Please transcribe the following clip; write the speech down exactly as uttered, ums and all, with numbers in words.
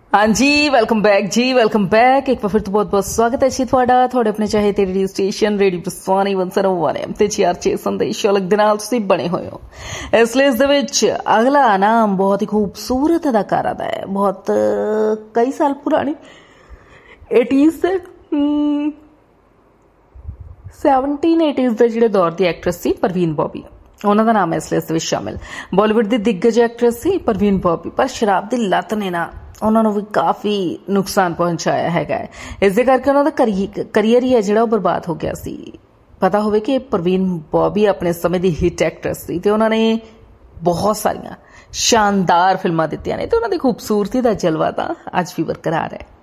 हाँ जी, welcome back जी, welcome back. एक बार फिर तो बहुत बहुत स्वागत है जी ਤੁਹਾਡਾ ਤੁਹਾਡੇ ਆਪਣੇ ਚਾਹੇ ਤੇ ਰੇਡੀਓ ਸਟੇਸ਼ਨ ਰੇਡੀਓ ਪ੍ਰਸਾਨੀ ਇੱਕ ਸੌ ਇੱਕ ਤੇ ਚਾਰ ਛੇ ਸੰਦੇਸ਼ ਅਲੱਗ ਦੇ ਨਾਲ ਤੁਸੀਂ ਬਣੇ ਹੋਏ ਹੋ। ਇਸ ਲਈ ਇਸ ਦੇ ਵਿੱਚ ਅਗਲਾ ਨਾਮ ਬਹੁਤ ਹੀ ਖੂਬਸੂਰਤ ਅਦਾਕਾਰਾ ਦਾ ਹੈ, ਬਹੁਤ ਕਈ ਸਾਲ ਪੁਰਾਣੀ एटीज़ ਦੇ ਸੈਵਨਟੀਨ एटीज़ ਦੇ ਜਿਹੜੇ ਦੌਰ ਦੀ ਐਕਟਰੈਸ ਸੀ परवीन बॉबी, ਉਹਨਾਂ ਦਾ ਨਾਮ ਇਸ ਲਿਸਟ ਵਿੱਚ ਸ਼ਾਮਿਲ। ਬਾਲੀਵੁੱਡ ਦੀ ਦਿੱਗਜ ਐਕਟਰੈਸ ਸੀ परवीन बॉबी, ਪਰ ਸ਼ਰਾਬ ਦੀ ਲੱਤ ਨੇ ਨਾ ਉਹਨਾਂ ਨੂੰ ਵੀ ਕਾਫੀ ਨੁਕਸਾਨ ਪਹੁੰਚਾਇਆ ਹੈਗਾ। ਇਸ ਦੇ ਕਰਕੇ ਉਹਨਾਂ ਦਾ ਕਰੀਅਰ ਹੀ ਹੈ ਜਿਹੜਾ ਉਹ ਬਰਬਾਦ ਹੋ ਗਿਆ ਸੀ। ਪਤਾ ਹੋਵੇ ਕਿ परवीन बॉबी ਆਪਣੇ ਸਮੇਂ ਦੀ ਹਿੱਟ ਐਕਟਰੈਸ ਸੀ ਤੇ ਉਹਨਾਂ ਨੇ ਬਹੁਤ ਸਾਰੀਆਂ ਸ਼ਾਨਦਾਰ ਫਿਲਮਾਂ ਦਿੱਤੀਆਂ ਨੇ ਤੇ ਉਹਨਾਂ ਦੀ ਖੂਬਸੂਰਤੀ ਦਾ ਜਲਵਾ ਤਾਂ ਅੱਜ ਵੀ ਬਰਕਰਾਰ ਹੈ।